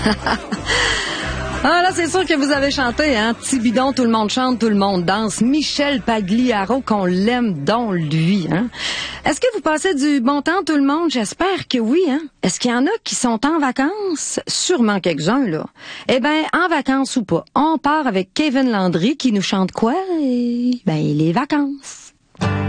Ah là, c'est sûr que vous avez chanté, hein? Tibidon, tout le monde chante, tout le monde danse. Michel Pagliaro, qu'on l'aime donc, lui, hein? Est-ce que vous passez du bon temps, tout le monde? J'espère que oui, hein? Est-ce qu'il y en a qui sont en vacances? Sûrement quelques-uns, là. Eh ben, en vacances ou pas, on part avec Kevin Landry qui nous chante quoi? Ben, les vacances.